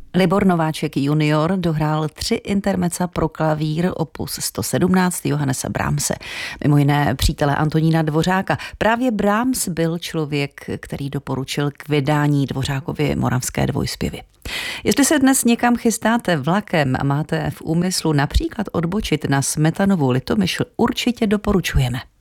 Libor Nováček junior dohrál 3 intermezza pro klavír opus 117 Johannese Brahmse, mimo jiné přítele Antonína Dvořáka. Právě Brahms byl člověk, který doporučil k vydání Dvořákovy Moravské dvojspěvy. Jestli se dnes někam chystáte vlakem a máte v úmyslu například odbočit na Smetanovu Litomyšl, určitě doporučujeme.